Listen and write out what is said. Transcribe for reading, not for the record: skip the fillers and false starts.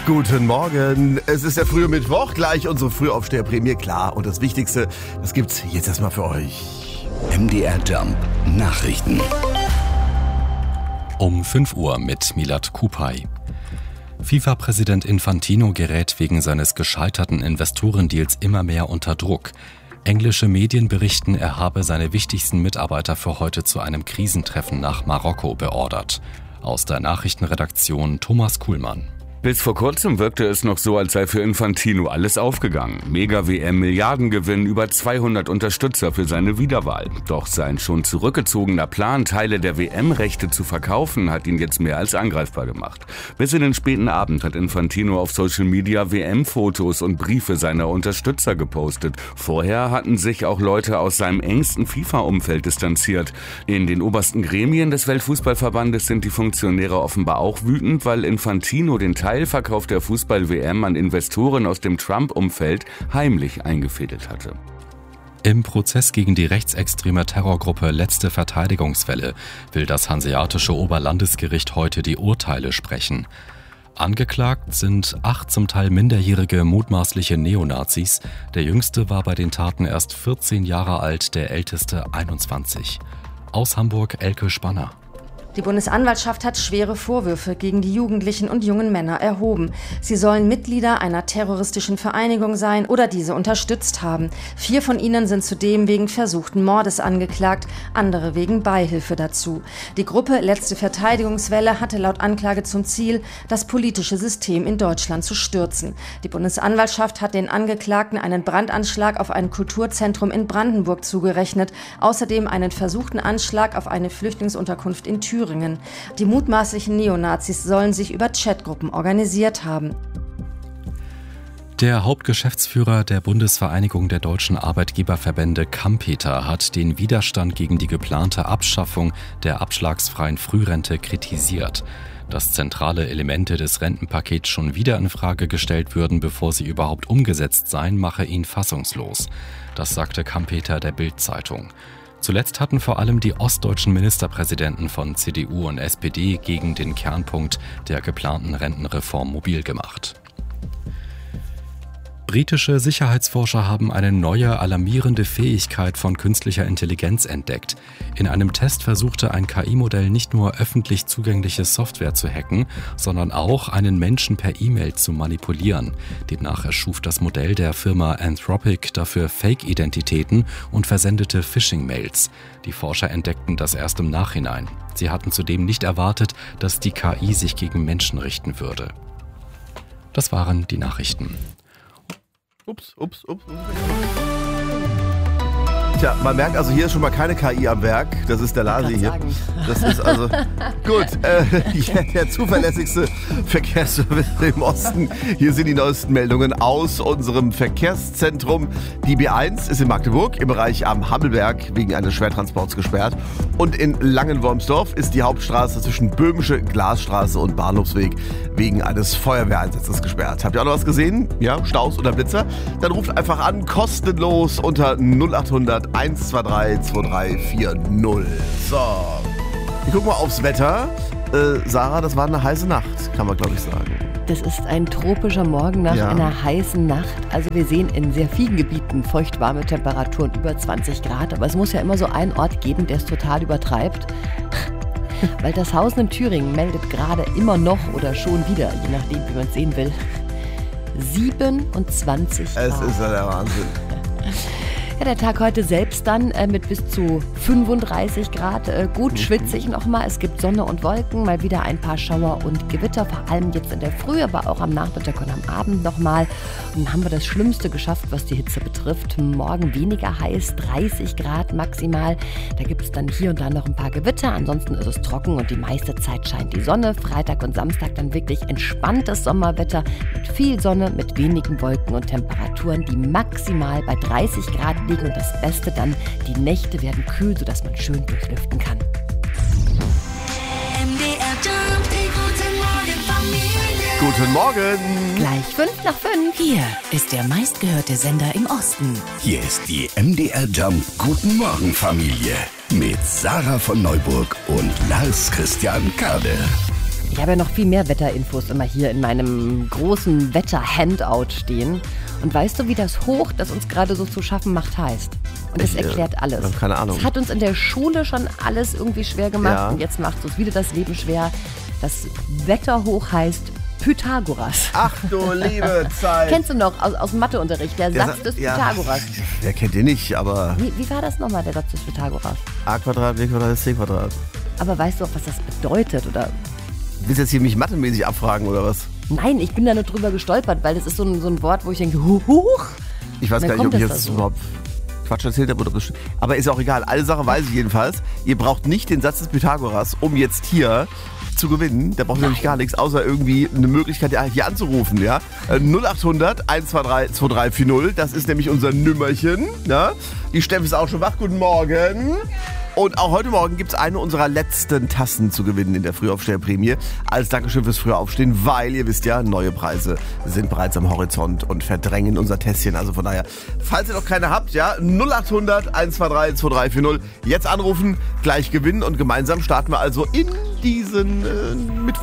Guten Morgen. Es ist der frühe Mittwoch, gleich unsere Frühaufsteherprämie, klar. Und das Wichtigste, das gibt's jetzt erstmal für euch. MDR Jump Nachrichten. Um 5 Uhr mit Milad Kupay. FIFA-Präsident Infantino gerät wegen seines gescheiterten Investorendeals immer mehr unter Druck. Englische Medien berichten, er habe seine wichtigsten Mitarbeiter für heute zu einem Krisentreffen nach Marokko beordert. Aus der Nachrichtenredaktion Thomas Kuhlmann. Bis vor kurzem wirkte es noch so, als sei für Infantino alles aufgegangen. Mega-WM, Milliardengewinn, über 200 Unterstützer für seine Wiederwahl. Doch sein schon zurückgezogener Plan, Teile der WM-Rechte zu verkaufen, hat ihn jetzt mehr als angreifbar gemacht. Bis in den späten Abend hat Infantino auf Social Media WM-Fotos und Briefe seiner Unterstützer gepostet. Vorher hatten sich auch Leute aus seinem engsten FIFA-Umfeld distanziert. In den obersten Gremien des Weltfußballverbandes sind die Funktionäre offenbar auch wütend, weil Infantino den Teilverkauf der Fußball-WM an Investoren aus dem Trump-Umfeld heimlich eingefädelt hatte. Im Prozess gegen die rechtsextreme Terrorgruppe Letzte Verteidigungswelle will das Hanseatische Oberlandesgericht heute die Urteile sprechen. Angeklagt sind 8 zum Teil minderjährige mutmaßliche Neonazis. Der jüngste war bei den Taten erst 14 Jahre alt, der älteste 21. Aus Hamburg Elke Spanner. Die Bundesanwaltschaft hat schwere Vorwürfe gegen die Jugendlichen und jungen Männer erhoben. Sie sollen Mitglieder einer terroristischen Vereinigung sein oder diese unterstützt haben. 4 von ihnen sind zudem wegen versuchten Mordes angeklagt, andere wegen Beihilfe dazu. Die Gruppe Letzte Verteidigungswelle hatte laut Anklage zum Ziel, das politische System in Deutschland zu stürzen. Die Bundesanwaltschaft hat den Angeklagten einen Brandanschlag auf ein Kulturzentrum in Brandenburg zugerechnet, außerdem einen versuchten Anschlag auf eine Flüchtlingsunterkunft in Thüringen. Die mutmaßlichen Neonazis sollen sich über Chatgruppen organisiert haben. Der Hauptgeschäftsführer der Bundesvereinigung der deutschen Arbeitgeberverbände Kampeter hat den Widerstand gegen die geplante Abschaffung der abschlagsfreien Frührente kritisiert. Dass zentrale Elemente des Rentenpakets schon wieder in Frage gestellt würden, bevor sie überhaupt umgesetzt seien, mache ihn fassungslos. Das sagte Kampeter der Bild-Zeitung. Zuletzt hatten vor allem die ostdeutschen Ministerpräsidenten von CDU und SPD gegen den Kernpunkt der geplanten Rentenreform mobil gemacht. Britische Sicherheitsforscher haben eine neue, alarmierende Fähigkeit von künstlicher Intelligenz entdeckt. In einem Test versuchte ein KI-Modell nicht nur öffentlich zugängliche Software zu hacken, sondern auch einen Menschen per E-Mail zu manipulieren. Demnach erschuf das Modell der Firma Anthropic dafür Fake-Identitäten und versendete Phishing-Mails. Die Forscher entdeckten das erst im Nachhinein. Sie hatten zudem nicht erwartet, dass die KI sich gegen Menschen richten würde. Das waren die Nachrichten. Ups. Tja, man merkt also, hier ist schon mal keine KI am Werk. Das ist der Lasi hier. Das ist also gut. Der zuverlässigste Verkehrsservice im Osten. Hier sind die neuesten Meldungen aus unserem Verkehrszentrum. Die B1 ist in Magdeburg im Bereich am Hammelberg wegen eines Schwertransports gesperrt. Und in Langenwormsdorf ist die Hauptstraße zwischen Böhmische Glasstraße und Bahnhofsweg wegen eines Feuerwehreinsatzes gesperrt. Habt ihr auch noch was gesehen? Ja, Staus oder Blitzer? Dann ruft einfach an, kostenlos unter 0800 123 2340. So, wir gucken mal aufs Wetter. Sarah, das war eine heiße Nacht, kann man glaube ich sagen. Das ist ein tropischer Morgen nach einer heißen Nacht. Also wir sehen in sehr vielen Gebieten feuchtwarme Temperaturen über 20 Grad. Aber es muss ja immer so einen Ort geben, der es total übertreibt. Weil das Hausen in Thüringen meldet gerade immer noch oder schon wieder, je nachdem wie man es sehen will, 27 Grad. Es ist ja der Wahnsinn. Ja, der Tag heute selbst dann mit bis zu 35 Grad. Gut schwitzig nochmal. Es gibt Sonne und Wolken, mal wieder ein paar Schauer und Gewitter, vor allem jetzt in der Früh, aber auch am Nachmittag und am Abend nochmal. Und dann haben wir das Schlimmste geschafft, was die Hitze betrifft. Morgen weniger heiß, 30 Grad maximal. Da gibt es dann hier und da noch ein paar Gewitter. Ansonsten ist es trocken und die meiste Zeit scheint die Sonne. Freitag und Samstag dann wirklich entspanntes Sommerwetter mit viel Sonne, mit wenigen Wolken und Temperaturen, die maximal bei 30 Grad liegen. Und das Beste dann, die Nächte werden kühl, sodass man schön durchlüften kann. MDR Jump, die guten Morgen Familie. Guten Morgen. Gleich 5 nach 5. Hier ist der meistgehörte Sender im Osten. Hier ist die MDR Jump Guten Morgen Familie mit Sarah von Neuburg und Lars Christian Kade. Ich habe ja noch viel mehr Wetterinfos immer hier in meinem großen Wetter-Handout stehen. Und weißt du, wie das Hoch, das uns gerade so zu schaffen macht, heißt? Und das erklärt alles. Keine Ahnung. Es hat uns in der Schule schon alles irgendwie schwer gemacht Ja. und jetzt macht es uns wieder das Leben schwer. Das Wetterhoch heißt Pythagoras. Ach du liebe Zeit. Kennst du noch aus dem Matheunterricht, der Satz des Pythagoras? Wer kennt den nicht, aber Wie war das nochmal, der Satz des Pythagoras? a Quadrat, b Quadrat ist c Quadrat. Aber weißt du auch, was das bedeutet? Oder? Willst du jetzt hier mich mathemäßig abfragen oder was? Nein, ich bin da nur drüber gestolpert, weil das ist so ein Wort, wo ich denke, huch. Ich weiß Dann gar nicht, ob kommt ich das jetzt da so. überhaupt Quatsch erzählt habe oder das stimmt. Aber ist auch egal. Eine Sache weiß ich jedenfalls. Ihr braucht nicht den Satz des Pythagoras, um jetzt hier zu gewinnen. Da braucht ihr nämlich gar nichts, außer irgendwie eine Möglichkeit, hier anzurufen. Ja? 0800 123 2340. Das ist nämlich unser Nümmerchen. Ja? Die Steffi ist auch schon wach. Guten Morgen. Und auch heute Morgen gibt es eine unserer letzten Tassen zu gewinnen in der Frühaufsteherprämie. Als Dankeschön fürs frühe Aufstehen, weil ihr wisst ja, neue Preise sind bereits am Horizont und verdrängen unser Tässchen. Also von daher, falls ihr noch keine habt, ja, 0800 123 2340. Jetzt anrufen, gleich gewinnen und gemeinsam starten wir also in diesen Mittwoch.